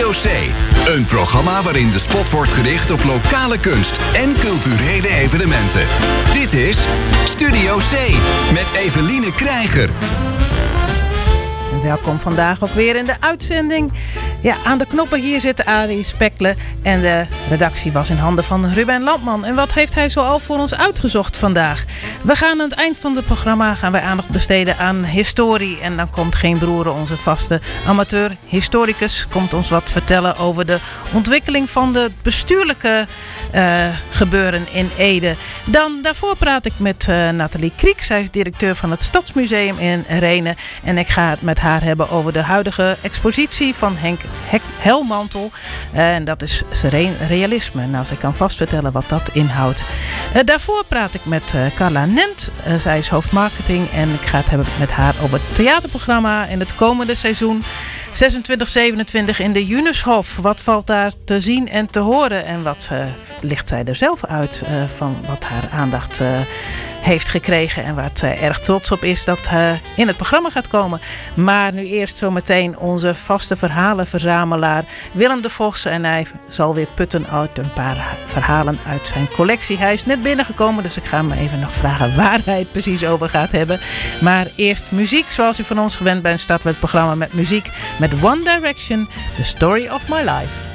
Studio C. Een programma waarin de spot wordt gericht op lokale kunst en culturele evenementen. Dit is Studio C met Eveline Krijger. Welkom vandaag ook weer in de uitzending. Ja, aan de knoppen hier zit Arie Spekle en de redactie was in handen van Ruben Landman. En wat heeft hij zoal voor ons uitgezocht vandaag? We gaan aan het eind van het programma aandacht besteden aan historie. En dan komt Geen Broeren, onze vaste amateur-historicus, komt ons wat vertellen over de ontwikkeling van de bestuurlijke gebeuren in Ede. Dan daarvoor praat ik met Nathalie Kriek. Zij is directeur van het Stadsmuseum in Rhenen. En ik ga het met haar hebben over de huidige expositie van Henk Helmantel. En dat is sereen realisme. Nou, zij kan vast vertellen wat dat inhoudt. Daarvoor praat ik met Carla Nent. Zij is hoofdmarketing en ik ga het hebben met haar over het theaterprogramma in het komende seizoen 26-27 in de Junushof. Wat valt daar te zien en te horen? En wat ligt zij er zelf uit van wat haar aandacht heeft gekregen en waar zij erg trots op is dat in het programma gaat komen. Maar nu eerst zometeen onze vaste verhalenverzamelaar Willem de Vos. En hij zal weer putten uit een paar verhalen uit zijn collectie. Hij is net binnengekomen, dus ik ga hem even nog vragen waar hij het precies over gaat hebben. Maar eerst muziek, zoals u van ons gewend bent, starten we het programma met muziek met One Direction, The Story of My Life.